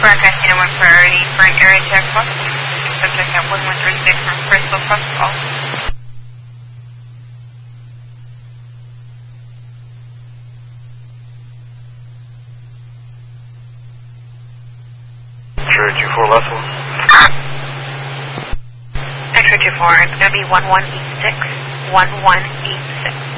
Broadcasting at 1 priority for an area check bus. Subject at 1136 from Crystal Bus Call. X-ray 24 last one. X-ray 24, it's going to be 1186, 1186.